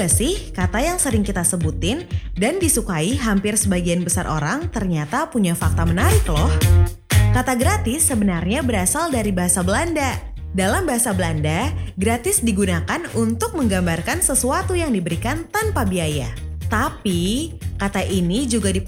gak sih kata yang sering kita sebutin dan disukai hampir sebagian besar orang ternyata punya fakta menarik loh. Kata gratis sebenarnya berasal dari bahasa Belanda. Dalam bahasa Belanda, gratis digunakan untuk menggambarkan sesuatu yang diberikan tanpa biaya. Tapi, kata ini juga